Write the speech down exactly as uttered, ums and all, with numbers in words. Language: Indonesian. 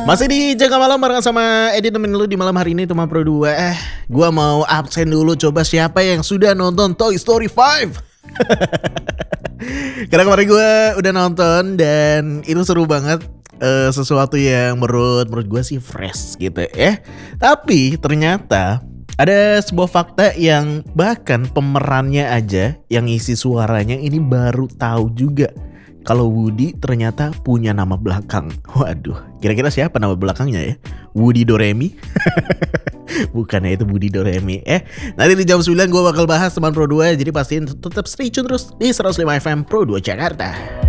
Masih di Jaga Malam bareng sama Edi, temen lu di malam hari ini teman Pro dua. Eh, gua mau absen dulu, coba siapa yang sudah nonton Toy Story lima? Karena kemarin gue udah nonton dan itu seru banget. uh, Sesuatu yang menurut menurut gue sih fresh gitu ya. Tapi ternyata ada sebuah fakta yang bahkan pemerannya aja yang isi suaranya ini baru tahu juga kalau Woody ternyata punya nama belakang. Waduh, kira-kira siapa nama belakangnya ya? Woody Doremi? Bukan ya, itu Woody Doremi. Eh, nanti di jam sembilan gue bakal bahas teman Pro dua. Jadi pastiin tetap stay tune terus di seratus lima F M Pro dua Jakarta.